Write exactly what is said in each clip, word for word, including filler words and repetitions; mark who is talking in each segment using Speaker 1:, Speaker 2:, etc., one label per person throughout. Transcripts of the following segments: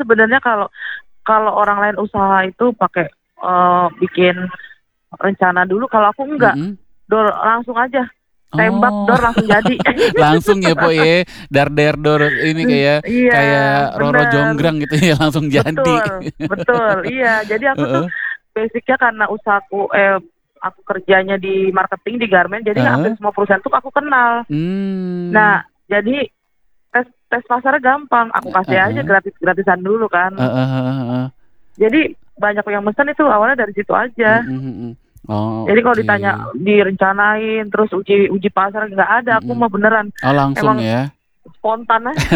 Speaker 1: sebenarnya kalau kalau orang lain usaha itu pakai uh, bikin rencana dulu, kalau aku enggak.
Speaker 2: Mm-mm.
Speaker 1: Dor langsung aja. Tembak
Speaker 2: Oh,
Speaker 1: dor langsung jadi.
Speaker 2: langsung ya po ya, dar der dor ini kayak
Speaker 1: Iya,
Speaker 2: kayak Roro
Speaker 1: bener.
Speaker 2: Jonggrang gitu ya langsung jadi.
Speaker 1: Betul, betul. Iya, jadi aku tuh
Speaker 2: Heeh.
Speaker 1: basicnya karena usahaku eh aku kerjanya di marketing di garment, jadi hampir
Speaker 2: Heeh.
Speaker 1: semua perusahaan tuh aku kenal.
Speaker 2: Hmm.
Speaker 1: Nah, jadi tes tes pasarnya gampang. Aku kasih aja
Speaker 2: Heeh.
Speaker 1: gratis-gratisan dulu kan.
Speaker 2: Heeh, heeh, heeh.
Speaker 1: Jadi banyak yang mesen itu awalnya dari situ aja.
Speaker 2: Mhm, mhm. Oh,
Speaker 1: Jadi kalau
Speaker 2: oke.
Speaker 1: ditanya direncanain terus uji uji pasar nggak ada, aku
Speaker 2: Mhm.
Speaker 1: mah beneran
Speaker 2: Oh, langsung
Speaker 1: emang
Speaker 2: ya.
Speaker 1: spontan aja.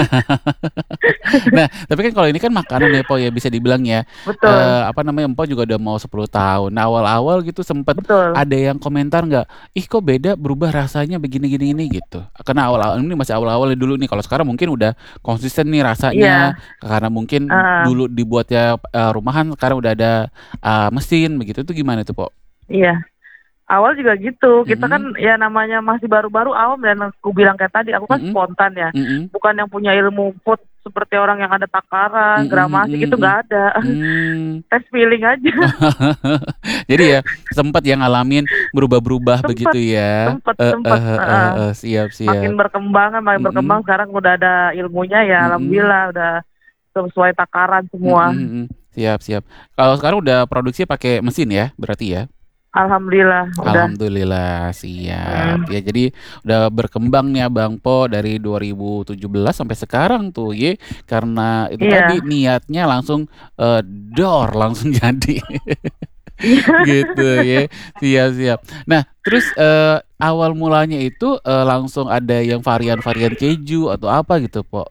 Speaker 2: Nah, tapi kan kalau ini kan makanan ya, Po, ya bisa dibilang ya.
Speaker 1: Betul,
Speaker 2: Eh, apa namanya, Empo juga udah mau sepuluh tahun. Nah, awal-awal gitu sempet
Speaker 1: betul.
Speaker 2: ada yang komentar nggak? Ih, kok beda berubah rasanya begini gini ini gitu. Karena awal-awal ini masih awal-awal dulu nih. Kalau sekarang mungkin udah konsisten nih rasanya
Speaker 1: Iya,
Speaker 2: karena mungkin
Speaker 1: heeh,
Speaker 2: dulu dibuatnya eh, rumahan, sekarang udah ada eh, mesin begitu. Itu gimana tuh, Po?
Speaker 1: iya. Awal juga gitu, kita
Speaker 2: Mm-mm,
Speaker 1: kan ya namanya masih baru-baru awam dan aku bilang kayak tadi, aku kan
Speaker 2: mm-mm,
Speaker 1: spontan ya.
Speaker 2: mm-mm,
Speaker 1: Bukan yang punya ilmu food seperti orang yang ada takaran,
Speaker 2: mm-mm,
Speaker 1: gramasi
Speaker 2: mm-mm,
Speaker 1: gitu
Speaker 2: mm-mm.
Speaker 1: nggak ada.
Speaker 2: Hmm.
Speaker 1: Tes feeling aja.
Speaker 2: Jadi ya sempat yang ngalamin berubah-berubah begitu
Speaker 1: Sempet,
Speaker 2: ya.
Speaker 1: sempet,
Speaker 2: Eh,
Speaker 1: sempet.
Speaker 2: eh, eh, eh,
Speaker 1: Heeh.
Speaker 2: eh, siap
Speaker 1: Makin
Speaker 2: siap.
Speaker 1: berkembang kan, makin berkembang
Speaker 2: Mm-mm,
Speaker 1: sekarang udah ada ilmunya ya,
Speaker 2: mm-mm,
Speaker 1: alhamdulillah udah sesuai takaran semua.
Speaker 2: mm-mm, mm-mm. Siap siap. Kalau sekarang udah produksi pakai mesin ya, berarti ya.
Speaker 1: Alhamdulillah udah.
Speaker 2: Alhamdulillah siap.
Speaker 1: Mm,
Speaker 2: Ya jadi udah berkembang nih Abang Po dari dua ribu tujuh belas sampai sekarang tuh ye karena itu tadi
Speaker 1: iya,
Speaker 2: niatnya langsung eh, dor langsung jadi.
Speaker 1: iya.
Speaker 2: Gitu ya. Siap siap. Nah, terus eh, awal mulanya itu eh, langsung ada yang varian-varian keju atau apa gitu, Po?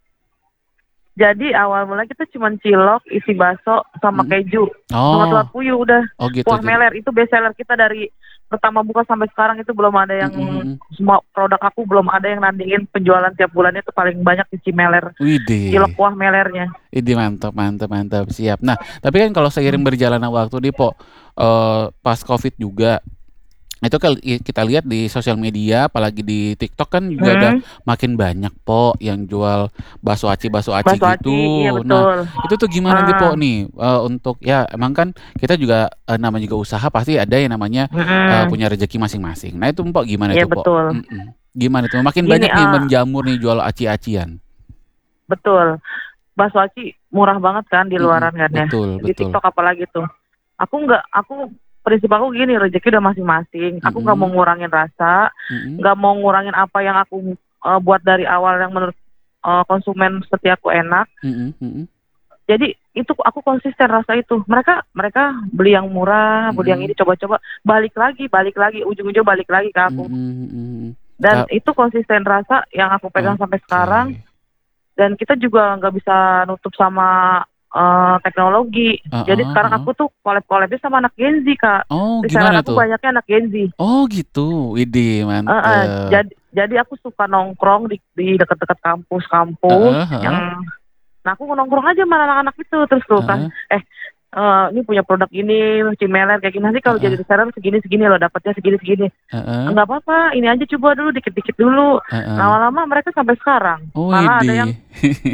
Speaker 1: Jadi awal mulai kita cuma cilok, isi bakso, sama
Speaker 2: Mm-mm.
Speaker 1: keju, sama telur
Speaker 2: Oh,
Speaker 1: puyuh udah.
Speaker 2: oh gitu.
Speaker 1: Kuah
Speaker 2: Jadi
Speaker 1: meler itu best seller kita dari pertama buka sampai sekarang, itu belum ada yang
Speaker 2: mm-mm.
Speaker 1: semua produk aku belum ada yang nandingin penjualan tiap bulannya itu paling banyak isi meler, cilok
Speaker 2: Widih.
Speaker 1: kuah melernya.
Speaker 2: Ini mantap, mantap, mantap. Siap. Nah, tapi kan kalau seiring berjalannya waktu nih, Po, eh, pas COVID juga, itu kan i- kita lihat di sosial media, apalagi di TikTok kan juga ada
Speaker 1: Hmm,
Speaker 2: makin banyak, Po, yang jual bakso aci, bakso aci
Speaker 1: bakso aci, iya
Speaker 2: gitu. Nah,
Speaker 1: betul.
Speaker 2: itu tuh gimana nih,
Speaker 1: Ah,
Speaker 2: Po, nih, eh, untuk, ya, emang kan kita juga, eh, namanya juga usaha, pasti ada yang namanya eh,
Speaker 1: mm-mm,
Speaker 2: punya rezeki masing-masing. Nah, itu, Po, gimana
Speaker 1: iya
Speaker 2: tuh, Po?
Speaker 1: betul.
Speaker 2: Mm-mm. Gimana tuh? Makin
Speaker 1: Gini,
Speaker 2: banyak nih
Speaker 1: ah,
Speaker 2: menjamur nih jual aci-acian.
Speaker 1: betul. Bakso aci murah banget kan di
Speaker 2: Mm-mm.
Speaker 1: luaran kan ya.
Speaker 2: Betul,
Speaker 1: Di
Speaker 2: betul.
Speaker 1: TikTok apalagi tuh. Aku nggak, aku prinsip aku gini, rezeki udah masing-masing. Aku nggak mau
Speaker 2: Mm-mm.
Speaker 1: ngurangin rasa,
Speaker 2: Mm-mm.
Speaker 1: nggak mau ngurangin apa yang aku eh, buat dari awal yang menurut eh, konsumen setiaku enak.
Speaker 2: Mm-mm. Mm-mm.
Speaker 1: Jadi itu aku konsisten rasa itu. Mereka mereka beli yang murah, beli yang ini
Speaker 2: Mm-mm.
Speaker 1: coba-coba, balik lagi, balik lagi, ujung-ujung balik lagi ke aku.
Speaker 2: Mm-mm. Mm-mm.
Speaker 1: Dan
Speaker 2: Ka-
Speaker 1: itu konsisten rasa yang aku pegang sampai
Speaker 2: Oke.
Speaker 1: sekarang. Dan kita juga nggak bisa nutup sama eh, teknologi. Jadi
Speaker 2: Heeh,
Speaker 1: sekarang
Speaker 2: heeh.
Speaker 1: aku tuh collab-collabnya sama anak Gen Z, Kak.
Speaker 2: Oh,
Speaker 1: Reseller
Speaker 2: gimana
Speaker 1: aku
Speaker 2: tuh?
Speaker 1: banyaknya anak Gen Z.
Speaker 2: Oh, gitu. Widih,
Speaker 1: Eh, eh,
Speaker 2: mantep.
Speaker 1: jadi jadi aku suka nongkrong di di dekat-dekat kampus-kampus
Speaker 2: Heeh, heeh,
Speaker 1: yang, nah aku nongkrong aja sama anak-anak itu terus tuh kan,
Speaker 2: heeh,
Speaker 1: eh eh, ini punya produk ini, cimeler kayak gini, nanti kalau jadi
Speaker 2: heeh,
Speaker 1: reseller segini segini loh, dapatnya segini segini.
Speaker 2: heeh,
Speaker 1: Nggak apa-apa, ini aja coba dulu dikit-dikit dulu.
Speaker 2: heeh.
Speaker 1: Lama-lama mereka sampai sekarang.
Speaker 2: Oh,
Speaker 1: Malah ada yang
Speaker 2: widih.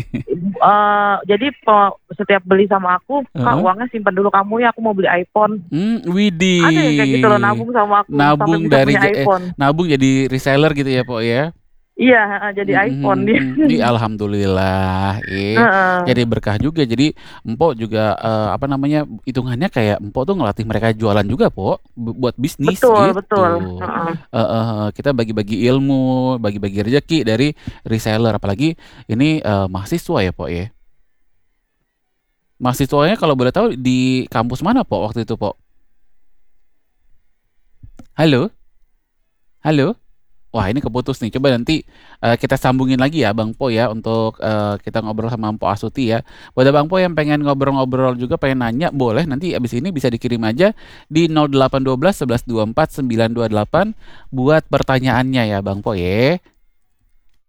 Speaker 1: eh jadi pe- setiap beli sama aku, Kak
Speaker 2: Heeh.
Speaker 1: uangnya simpan dulu kamu ya, aku mau beli iPhone.
Speaker 2: Hmm,
Speaker 1: Ada yang kayak gitu loh,
Speaker 2: widih.
Speaker 1: nabung sama aku sampai
Speaker 2: Nabung
Speaker 1: bisa
Speaker 2: dari
Speaker 1: punya
Speaker 2: ja- eh,
Speaker 1: iPhone.
Speaker 2: nabung jadi reseller gitu ya, Po ya.
Speaker 1: Iya, heeh, jadi iPhone dia.
Speaker 2: Mhm, Ih, alhamdulillah, eh,
Speaker 1: Heeh.
Speaker 2: jadi berkah juga. Jadi Empok juga eh, apa namanya hitungannya kayak Empok tuh ngelatih mereka jualan juga, Po, bu- buat bisnis
Speaker 1: Betul,
Speaker 2: gitu.
Speaker 1: betul. Heeh.
Speaker 2: Eh, eh, eh, kita bagi-bagi ilmu, bagi-bagi rezeki dari reseller. Apalagi ini eh, mahasiswa ya, Po ya. Mahasiswanya kalau boleh tahu di kampus mana, Po, waktu itu, Po? Halo, halo. Wah, ini keputus nih. Coba nanti eh, kita sambungin lagi ya Bang Po ya untuk eh, kita ngobrol sama Mpo Asuti ya. Buat Bang Po yang pengen ngobrol-ngobrol juga pengen nanya boleh nanti abis ini bisa dikirim aja di nol delapan satu dua satu satu satu dua empat sembilan dua delapan buat pertanyaannya ya Bang Po ya.